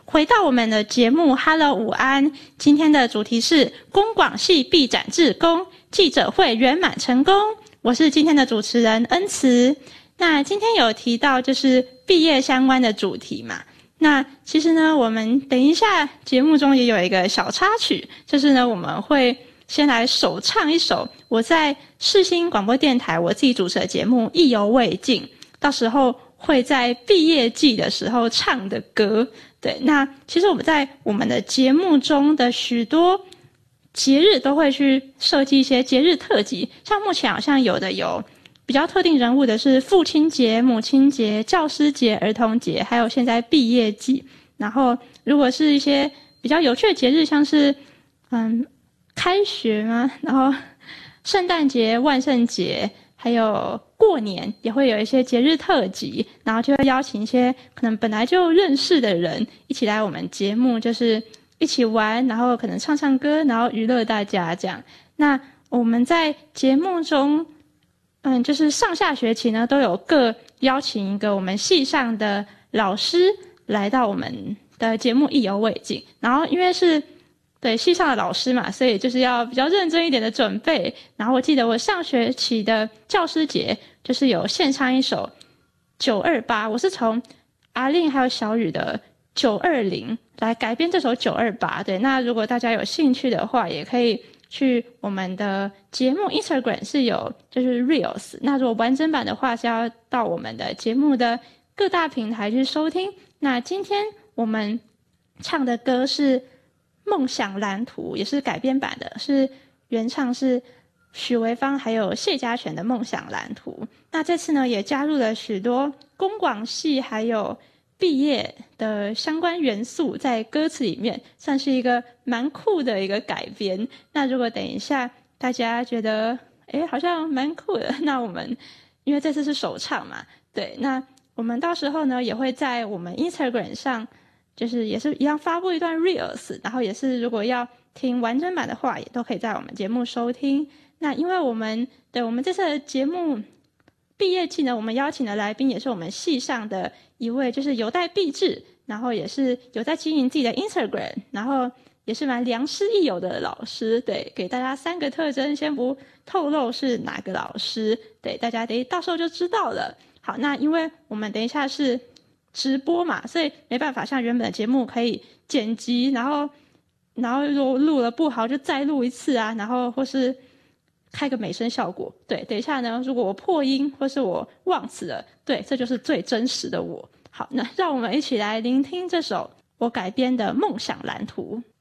回到我们的节目 Hello 午安，今天的主题是公广系毕展至公，记者会圆满成功。我是今天的主持人恩慈。那今天有提到就是毕业相关的主题嘛，那其实呢我们等一下节目中也有一个小插曲，就是呢我们会先来首唱一首我在世新广播电台我自己主持的节目意犹未尽，到时候会在毕业季的时候唱的歌。对，那其实我们在我们的节目中的许多节日都会去设计一些节日特辑，像目前好像有比较特定人物的是父亲节、母亲节、教师节、儿童节，还有现在毕业季。然后如果是一些比较有趣的节日，像是开学嘛，然后圣诞节、万圣节还有过年也会有一些节日特辑，然后就会邀请一些可能本来就认识的人一起来我们节目，就是一起玩，然后可能唱唱歌，然后娱乐大家这样。那我们在节目中就是上下学期呢都有各邀请一个我们系上的老师来到我们的节目意犹未尽，然后因为是对系上的老师嘛，所以就是要比较认真一点的准备。然后我记得我上学期的教师节就是有献唱一首928，我是从阿令还有小雨的920来改编这首928。对，那如果大家有兴趣的话，也可以去我们的节目 Instagram 是有就是 Reels， 那如果完整版的话是要到我们的节目的各大平台去收听。那今天我们唱的歌是梦想蓝图，也是改编版的，是原唱是许维芳还有谢家全的梦想蓝图。那这次呢也加入了许多公广系还有毕业的相关元素在歌词里面，算是一个蛮酷的一个改编。那如果等一下大家觉得好像蛮酷的，那我们因为这次是首唱嘛，对，那我们到时候呢也会在我们 Instagram 上就是也是一样发布一段 Reels， 然后也是如果要听完整版的话也都可以在我们节目收听。那因为我们这次的节目毕业季呢，我们邀请的来宾也是我们系上的一位就是有待毕制，然后也是有在经营自己的 Instagram， 然后也是蛮良师益友的老师。对，给大家3个特征，先不透露是哪个老师，对，大家到时候就知道了。好，那因为我们等一下是直播嘛，所以没办法像原本的节目可以剪辑，然后如果录了不好就再录一次啊，然后或是开个美声效果。对，等一下呢如果我破音或是我忘词了，对，这就是最真实的我。好，那让我们一起来聆听这首我改编的梦想蓝图。